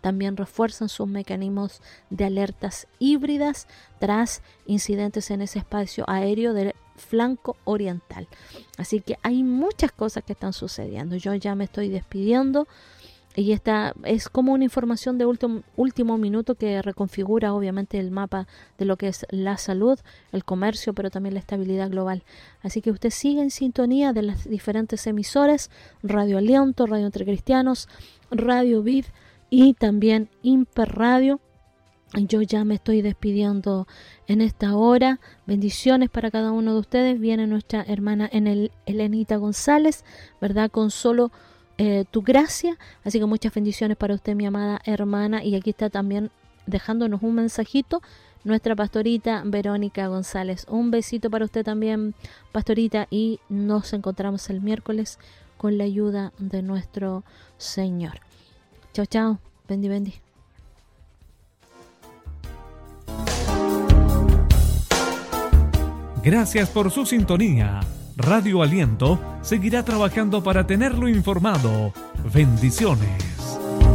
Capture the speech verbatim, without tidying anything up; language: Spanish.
también refuerzan sus mecanismos de alertas híbridas tras incidentes en ese espacio aéreo del flanco oriental. Así que hay muchas cosas que están sucediendo. Yo ya me estoy despidiendo. Y esta es como una información de último, último minuto que reconfigura obviamente el mapa de lo que es la salud, el comercio, pero también la estabilidad global. Así que usted siga en sintonía de las diferentes emisoras, Radio Aliento, Radio Entre Cristianos, Radio Vid y también Imper Radio. Yo ya me estoy despidiendo en esta hora. Bendiciones para cada uno de ustedes. Viene nuestra hermana en el Elenita González, ¿verdad? Con solo Eh, tu gracia, así que muchas bendiciones para usted, mi amada hermana. Y aquí está también dejándonos un mensajito nuestra pastorita Verónica González. Un besito para usted también, pastorita, y nos encontramos el miércoles con la ayuda de nuestro Señor. Chao, chao, bendi, bendi. Gracias por su sintonía. Radio Aliento seguirá trabajando para tenerlo informado. Bendiciones.